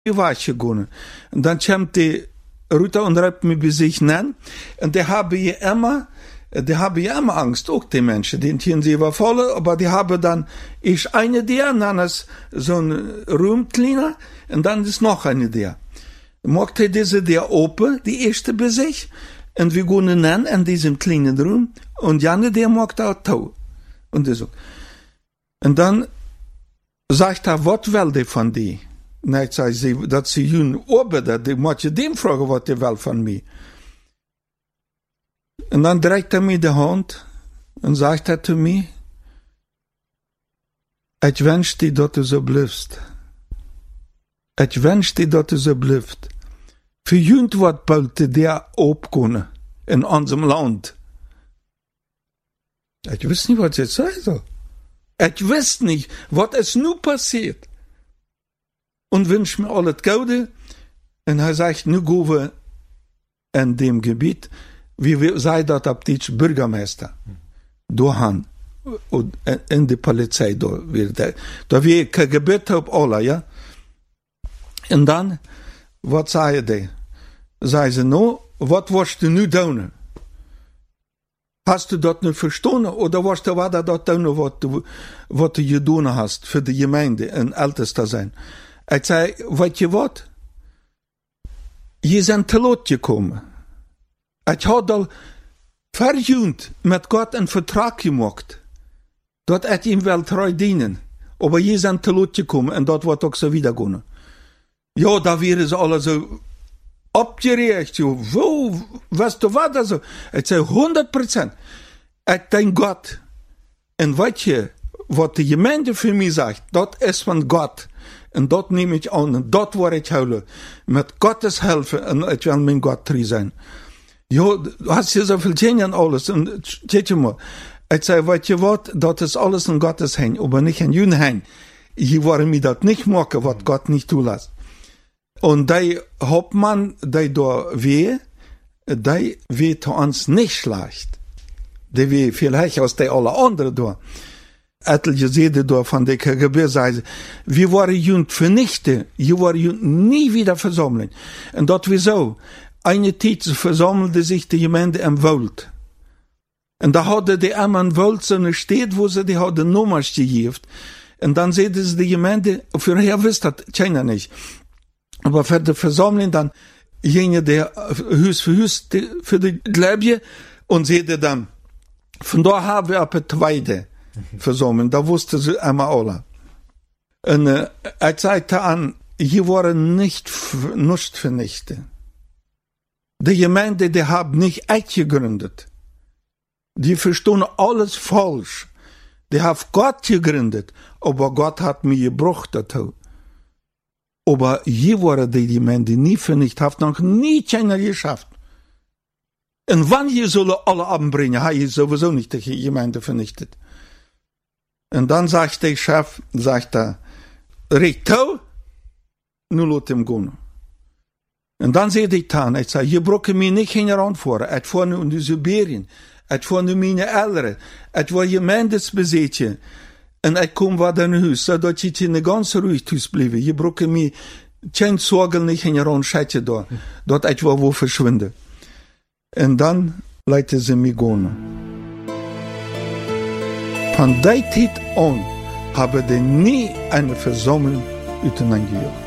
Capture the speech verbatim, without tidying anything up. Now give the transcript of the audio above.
wie war ich gegangen. Und dann kommt die Ruta und reibt mich bei sich nennen. Und die haben ja immer, die haben ja immer Angst, auch die Menschen. Die tieren sie überfallen, aber die haben dann, ich eine der, dann ist so ein Raum kleiner, und dann ist noch eine der. Macht er diese der open, die erste bei sich, und wir gehen nennen in diesem kleinen Raum, und Janne, der macht auch Tau. Und so. Und dann sagt er, was will die von dir? Nee, ich sage, sie, dass sie jungen Ober, die muss ich dem fragen, was die will von mir. Und dann dreht er mir die Hand und sagt er zu mir, ich wünsche dir, dass du so bleibst. Ich wünsche dir, dass du so bleibst. Für jungen was wollte der abkommen in unserem Land. Ich weiß nicht, was ich sagen soll. Ich weiß nicht, was es nun passiert. Und wünsche mir alles Gute. Und er sagt, nu gehen wir in dem Gebiet, wie wir sei das ab die Bürgermeister. Da han. Und in die Polizei, da wird der. Da wir kein Gebet auf alle, ja. Und dann, was sagen die? Sagen sie, no, was willst du nu tun? Hast du das nicht verstanden? Oder was du war das tun, was du, was du getan hast für die Gemeinde, ein Ältester sein? Ich sage, weißt du was? Je sind te laat gekommen. Ich habe al verjüngt mit Gott einen Vertrag gemacht, dass ich ihm will treu dienen. Aber je sind te laat gekommen und das wird auch so wieder gehen. Ja, da wäre es alle so abgeregt. Wo, weißt du was? Also, ich sage, hundert Prozent. Ich denke Gott. Und weißt du, was die Gemeinde für mich sagt, das ist von Gott. Und dort nehme ich an, und dort war ich heulen. Mit Gottes Hilfe, und ich will mein Gott treu sein. Ja, du hast hier so viel Genie und alles. Und steht je mal, ich sage, weißt du was, das ist alles in Gottes Hand, aber nicht in jungen Hand. Hier wollen mir das nicht machen, was Gott nicht zulässt. Und die Hauptmann, die da weh, die wird uns nicht schlecht. Die weh vielleicht aus der alle anderen da. Etliche Seele da von der K G B sagen, wir waren jung vernichten, wir waren jung nie wieder versammeln. Und das wieso? Eine Zeit versammelte sich die Gemeinde im Wald. Und da hatte die immer im Wald so eine Stadt, wo sie die hatte Nummers gegeben. Und dann sehen sie die Gemeinde, vorher wisst das keiner nicht. Aber für die Versammlung dann, jene der Hüs für Hüs für die Gläubige, und seht ihr dann, von da haben wir eine zweite versammeln, da wusste sie einmal alle. Und äh, er zeigte an, hier waren nicht, nicht vernichtet. Die Gemeinde, die haben nicht echt gegründet. Die verstehen alles falsch. Die haben Gott gegründet, aber Gott hat mir gebraucht dazu. Aber hier waren die Gemeinde nie vernichtet, hat noch nie keiner geschafft. Und wann hier sollen alle anbringen, hat hier sowieso nicht die Gemeinde vernichtet. Und dann sagt der Chef, sagt er, Rito, nu lot hem gehen. Und dann sehe ich dann, ich sage, hier brauche ich mich nicht heranfahren. Ich fahre nur in die Sibirien. Ich fahre nur meine Eltern. Ich war Gemeindesbesitzer. Und ich komme wieder in Haus, so dass ich in ganz ruhig Haus bleibe. Hier brauche ich mich kein Sorgen nicht heranschätzen da, dass ich wo verschwinde. Und dann leite sie mich gehen. Von der Zeit an habe ich nie eine Versammlung untereinander gejocht.